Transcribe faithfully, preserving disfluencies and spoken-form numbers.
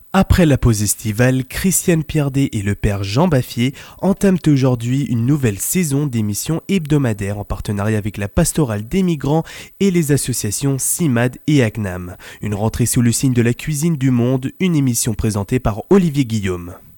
Après la pause estivale, Christiane Pierdet et le père Jean Baffier entament aujourd'hui une nouvelle saison d'émissions hebdomadaires en partenariat avec la Pastorale des migrants et les associations CIMAD et ACNAM. Une rentrée sous le signe de la cuisine du monde, une émission présentée par Olivier Guillaume.